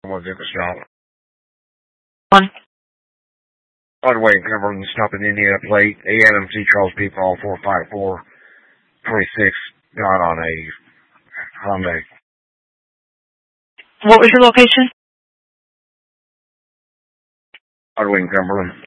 Was at the stop. On On the way, Cumberland, stopping Indiana plate, ANMC Charles P. Paul 454 26, got on a Hyundai. what was your location? On the way, Cumberland.